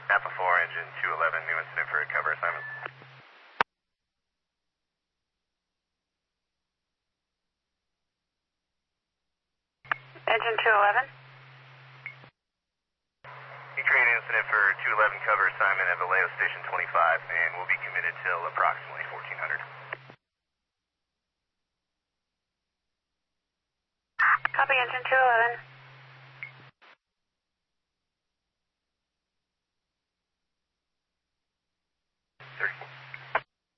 Alpha 4, engine 211, new incident for a cover assignment. Engine 211. You create an incident for 211 cover assignment at Vallejo Station 25, and we'll be committed till approximately 1400. Copy, engine 211.